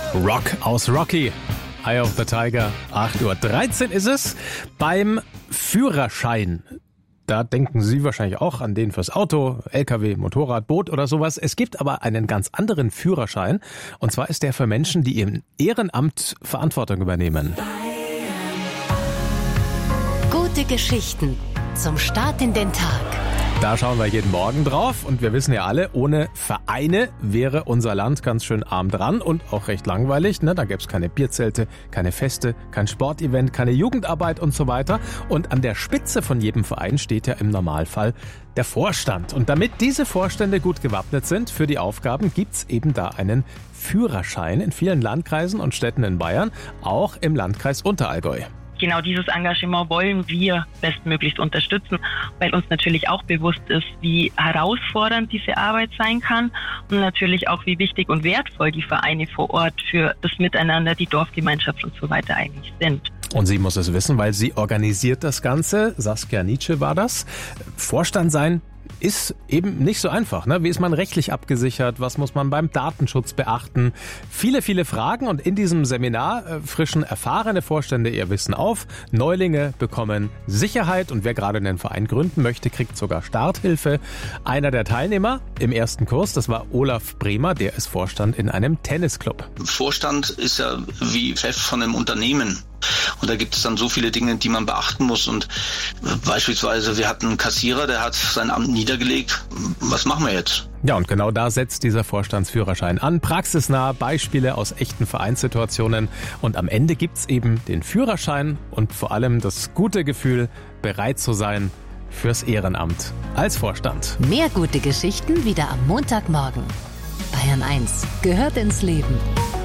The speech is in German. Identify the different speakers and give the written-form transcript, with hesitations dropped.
Speaker 1: Rock aus Rocky. Eye of the Tiger, 8:13 Uhr ist es. Beim Führerschein, da denken Sie wahrscheinlich auch an den fürs Auto, LKW, Motorrad, Boot oder sowas. Es gibt aber einen ganz anderen Führerschein. Und zwar ist der für Menschen, die im Ehrenamt Verantwortung übernehmen.
Speaker 2: Gute Geschichten zum Start in den Tag.
Speaker 1: Da schauen wir jeden Morgen drauf und wir wissen ja alle, ohne Vereine wäre unser Land ganz schön arm dran und auch recht langweilig. Ne? Da gäbe es keine Bierzelte, keine Feste, kein Sportevent, keine Jugendarbeit und so weiter. Und an der Spitze von jedem Verein steht ja im Normalfall der Vorstand. Und damit diese Vorstände gut gewappnet sind für die Aufgaben, gibt's eben da einen Führerschein in vielen Landkreisen und Städten in Bayern, auch im Landkreis Unterallgäu.
Speaker 3: Genau dieses Engagement wollen wir bestmöglichst unterstützen, weil uns natürlich auch bewusst ist, wie herausfordernd diese Arbeit sein kann und natürlich auch, wie wichtig und wertvoll die Vereine vor Ort für das Miteinander, die Dorfgemeinschaft und so weiter eigentlich sind.
Speaker 1: Und sie muss es wissen, weil sie organisiert das Ganze. Saskia Nietzsche war das. Vorstand sein ist eben nicht so einfach. Ne? Wie ist man rechtlich abgesichert? Was muss man beim Datenschutz beachten? Viele, viele Fragen. Und in diesem Seminar frischen erfahrene Vorstände ihr Wissen auf. Neulinge bekommen Sicherheit. Und wer gerade einen Verein gründen möchte, kriegt sogar Starthilfe. Einer der Teilnehmer im ersten Kurs, das war Olaf Bremer. Der ist Vorstand in einem Tennisclub.
Speaker 4: Vorstand ist ja wie Chef von einem Unternehmen. Und da gibt es dann so viele Dinge, die man beachten muss. Und beispielsweise, wir hatten einen Kassierer, der hat sein Amt niedergelegt. Was machen wir jetzt?
Speaker 1: Ja, und genau da setzt dieser Vorstandsführerschein an. Praxisnah, Beispiele aus echten Vereinssituationen. Und am Ende gibt's eben den Führerschein und vor allem das gute Gefühl, bereit zu sein fürs Ehrenamt als Vorstand.
Speaker 2: Mehr gute Geschichten wieder am Montagmorgen. Bayern 1 gehört ins Leben.